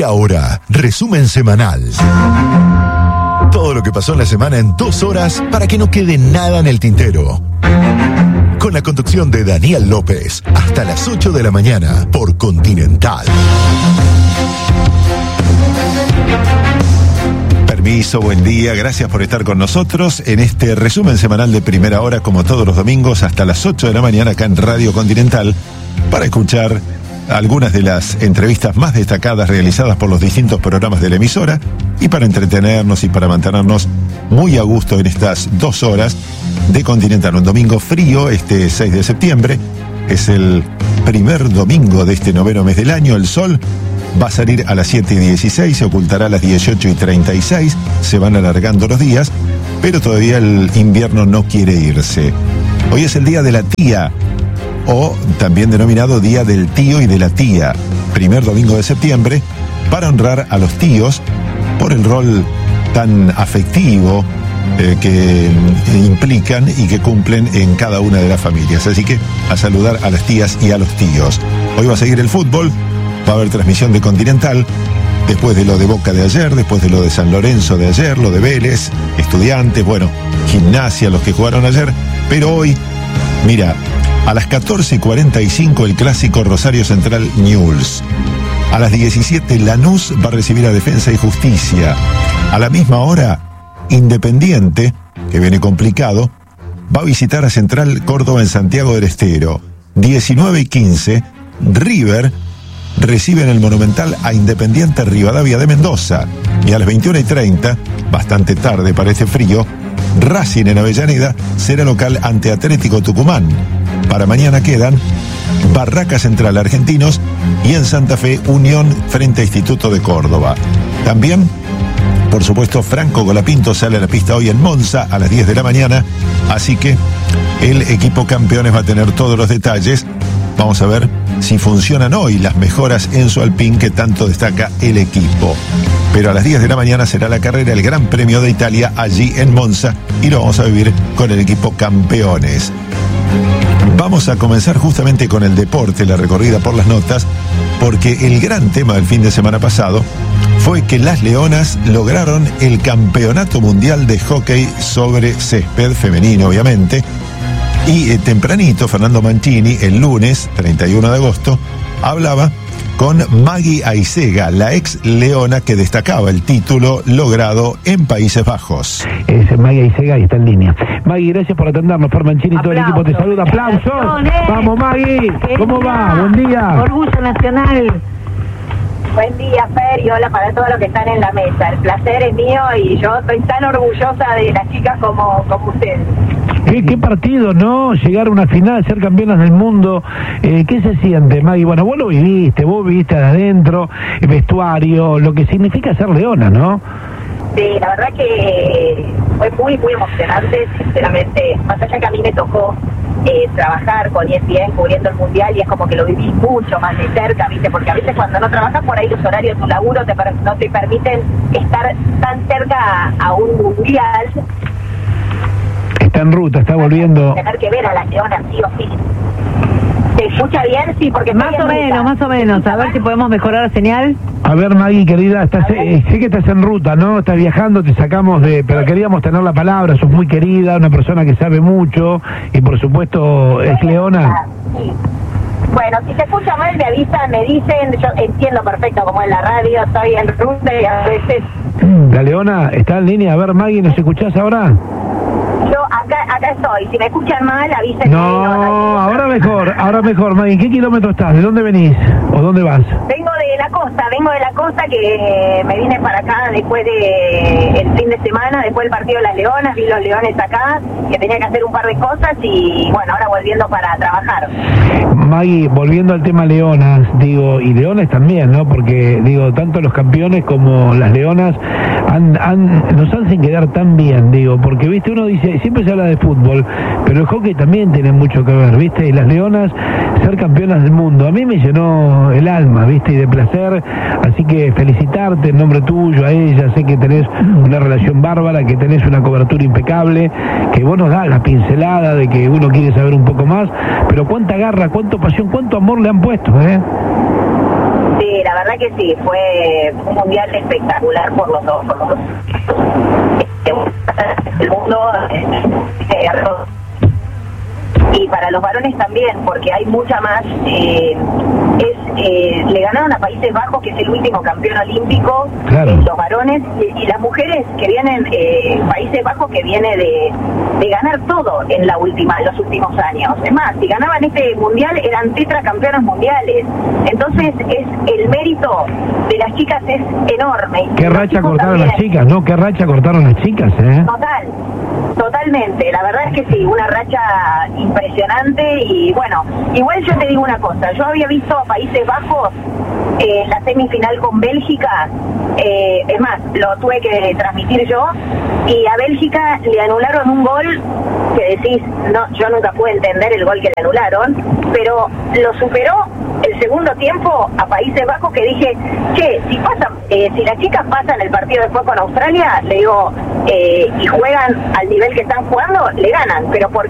Primera Hora, resumen semanal. Todo lo que pasó en la semana en 2 horas para que no quede nada en el tintero. Con la conducción de Daniel López, hasta las 8 de la mañana por Continental. Permiso, buen día, gracias por estar con nosotros en este resumen semanal de Primera Hora, como todos los domingos, hasta las 8 de la mañana acá en Radio Continental, para escuchar algunas de las entrevistas más destacadas realizadas por los distintos programas de la emisora y para entretenernos y para mantenernos muy a gusto en estas 2 horas de Continental. Un domingo frío, este 6 de septiembre, es el primer domingo de este 9º mes del año. El sol va a salir a las 7:16, se ocultará a las 18:36, se van alargando los días, pero todavía el invierno no quiere irse. Hoy es el Día de la Tía, o también denominado Día del Tío y de la Tía, primer domingo de septiembre, para honrar a los tíos por el rol tan afectivo que implican y que cumplen en cada una de las familias. Así que a saludar a las tías y a los tíos. Hoy va a seguir el fútbol, va a haber transmisión de Continental, después de lo de Boca de ayer, después de lo de San Lorenzo de ayer, lo de Vélez, Estudiantes, bueno, Gimnasia, los que jugaron ayer, pero hoy, mira, a las 14:45 el clásico Rosario Central Newell's. A las 17 Lanús va a recibir a Defensa y Justicia. A la misma hora, Independiente, que viene complicado, va a visitar a Central Córdoba en Santiago del Estero. 19:15, River recibe en el Monumental a Independiente Rivadavia de Mendoza. Y a las 21:30, bastante tarde para este frío, Racing en Avellaneda será local ante Atlético Tucumán. Para mañana quedan Barraca Central Argentinos y en Santa Fe Unión frente a Instituto de Córdoba. También, por supuesto, Franco Colapinto sale a la pista hoy en Monza a las 10 de la mañana, así que el equipo campeones va a tener todos los detalles. Vamos a ver si funcionan hoy las mejoras en su Alpine que tanto destaca el equipo. Pero a las 10 de la mañana será la carrera, el Gran Premio de Italia allí en Monza, y lo vamos a vivir con el equipo campeones. Vamos a comenzar justamente con el deporte, la recorrida por las notas, porque el gran tema del fin de semana pasado fue que las Leonas lograron el Campeonato Mundial de Hockey sobre Césped, femenino obviamente, y tempranito Fernando Mancini, el lunes 31 de agosto, hablaba con Maggie Aisega, la ex leona que destacaba el título logrado en Países Bajos. Es Maggie Aisega y está en línea. Maggie, gracias por atendernos. Fer Mancini y todo el equipo te saluda. ¡Aplausos! ¡Vamos, Maggie! ¿Cómo va? Buen día. Orgullo nacional. Buen día, Fer, y hola para todos los que están en la mesa. El placer es mío y yo estoy tan orgullosa de las chicas como ustedes. ¿Qué partido, no? Llegar a una final, ser campeonas del mundo. ¿Qué se siente, Maggie? Bueno, vos viviste de adentro, el vestuario, lo que significa ser leona, ¿no? Sí, la verdad que fue muy, muy emocionante, sinceramente. Más allá que a mí me tocó trabajar con ESPN cubriendo el mundial y es como que lo viví mucho más de cerca, ¿viste? Porque a veces cuando no trabajas por ahí los horarios de tu laburo no te permiten estar tan cerca a un mundial. Está en ruta, está volviendo. Tener que ver a las leonas sí o sí. ¿Se escucha bien? Sí, porque más o menos. A ver si podemos mejorar la señal. A ver, Maggie, querida, sé que estás en ruta, ¿no? Estás viajando, te sacamos pero queríamos tener la palabra, sos muy querida, una persona que sabe mucho y por supuesto es leona. Sí. Bueno, si se escucha mal me avisan, me dicen, yo entiendo perfecto cómo es la radio, estoy en ruta y a veces... La leona está en línea. A ver, Maggie, ¿nos escuchás ahora? Yo acá estoy, si me escuchan mal avísenme. No, ahora mejor, Maggie. ¿En qué kilómetro estás? ¿De dónde venís? ¿O dónde vas? Vengo de la costa que me vine para acá después de el fin de semana, después del partido de las Leonas, vi los Leones acá, que tenía que hacer un par de cosas y bueno, ahora volviendo para trabajar. Maggie, volviendo al tema Leonas, y Leones también, ¿no? Porque, tanto los campeones como las Leonas nos hacen quedar tan bien, porque, viste, uno dice, siempre se habla de fútbol, pero el hockey también tiene mucho que ver, viste, y las Leonas ser campeonas del mundo, a mí me llenó el alma, viste, y de placer, así que felicitarte en nombre tuyo, a ella, sé que tenés una relación bárbara, que tenés una cobertura impecable, que vos nos das la pincelada de que uno quiere saber un poco más, pero cuánta garra, cuánta pasión, cuánto amor le han puesto, Sí, la verdad que sí, fue un mundial espectacular por los dos. El mundo y para los varones también, porque hay mucha más. Le ganaron a Países Bajos, que es el último campeón olímpico, claro. Los varones, y las mujeres que vienen, Países Bajos que viene de ganar todo en los últimos años. Es más, si ganaban este mundial eran tetracampeonas mundiales. Entonces el mérito de las chicas es enorme. Qué racha cortaron las chicas, ¿no? Qué racha cortaron las chicas, Totalmente, la verdad es que sí, una racha impresionante. Y bueno, igual yo te digo una cosa, yo había visto a Países Bajos la semifinal con Bélgica, es más, lo tuve que transmitir yo, y a Bélgica le anularon un gol que decís, no, yo nunca pude entender el gol que le anularon, pero lo superó el segundo tiempo a Países Bajos, que dije, che, si las chicas pasan el partido después con Australia, le digo, y juegan al nivel que están jugando, le ganan, pero ¿por